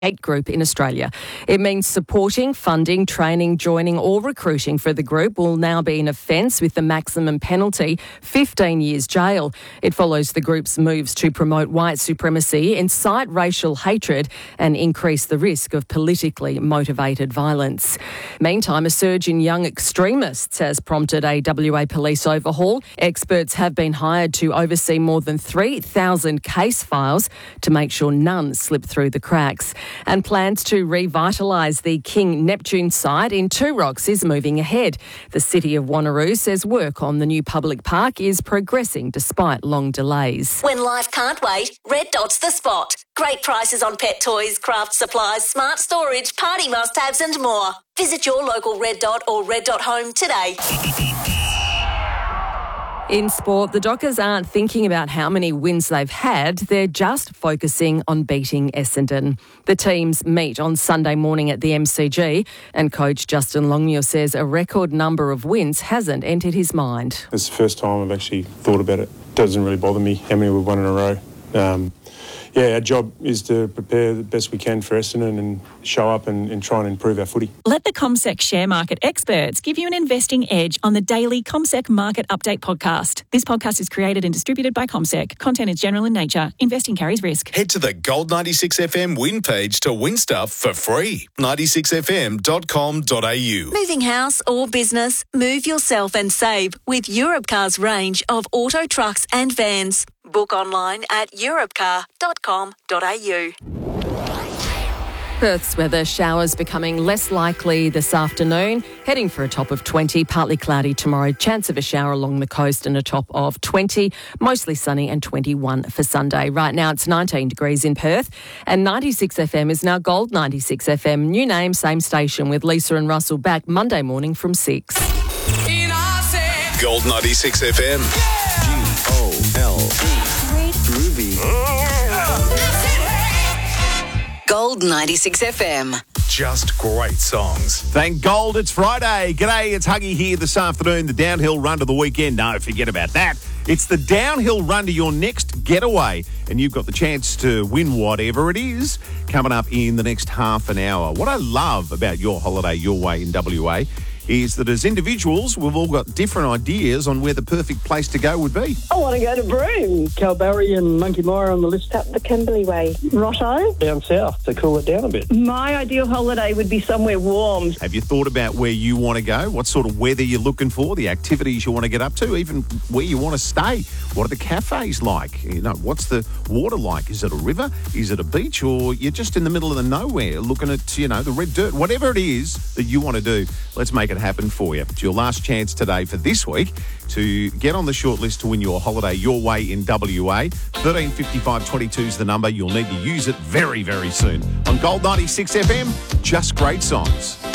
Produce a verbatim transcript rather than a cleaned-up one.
Group in Australia. It means supporting, funding, training, joining or recruiting for the group will now be an offence with the maximum penalty fifteen years jail. It follows the group's moves to promote white supremacy, incite racial hatred and increase the risk of politically motivated violence. Meantime, a surge in young extremists has prompted a W A police overhaul. Experts have been hired to oversee more than three thousand case files to make sure none slip through the cracks. And plans to revitalise the King Neptune site in Two Rocks is moving ahead. The City of Wanneroo says work on the new public park is progressing despite long delays. When life can't wait, Red Dot's the spot. Great prices on pet toys, craft supplies, smart storage, party must-haves and more. Visit your local Red Dot or Red Dot Home today. In sport, the Dockers aren't thinking about how many wins they've had. They're just focusing on beating Essendon. The teams meet on Sunday morning at the M C G, and coach Justin Longmuir says a record number of wins hasn't entered his mind. It's the first time I've actually thought about it. It doesn't really bother me how many we've won in a row. Um, yeah, our job is to prepare the best we can for Essendon and show up and, and try and improve our footy. Let the CommSec share market experts give you an investing edge on the daily CommSec Market Update podcast. This podcast is created and distributed by CommSec. Content is general in nature. Investing carries risk. Head to the Gold ninety-six F M win page to win stuff for free. ninety-six f m dot com dot a u. Moving house or business? Move yourself and save with Europcar's range of auto trucks and vans. Book online at europcar dot com dot a u. Perth's weather, showers becoming less likely this afternoon, heading for a top of twenty, partly cloudy tomorrow, chance of a shower along the coast and a top of twenty, mostly sunny and twenty-one for Sunday. Right now it's nineteen degrees in Perth and ninety-six F M is now Gold ninety-six F M. New name, same station with Lisa and Russell back Monday morning from six. Gold ninety-six F M. G O L E. Groovy. Gold ninety-six F M. Just great songs. Thank Gold, it's Friday. G'day, it's Huggy here this afternoon. The downhill run to the weekend. No, forget about that. It's the downhill run to your next getaway, and you've got the chance to win whatever it is coming up in the next half an hour. What I love about Your Holiday Your Way in W A is that as individuals, we've all got different ideas on where the perfect place to go would be. I want to go to Broome. Kalbarri and Monkey Mire on the list. Up the Kimberley Way. Roto. Down south to cool it down a bit. My ideal holiday would be somewhere warm. Have you thought about where you want to go? What sort of weather you're looking for? The activities you want to get up to? Even where you want to stay? What are the cafes like? You know, what's the water like? Is it a river? Is it a beach? Or you're just in the middle of the nowhere looking at, you know, the red dirt? Whatever it is that you want to do, let's make it happen for you. It's your last chance today for this week to get on the short list to win your holiday your way in W A. thirteen fifty-five twenty-two is the number. You'll need to use it very, very soon. On Gold ninety-six F M, just great songs.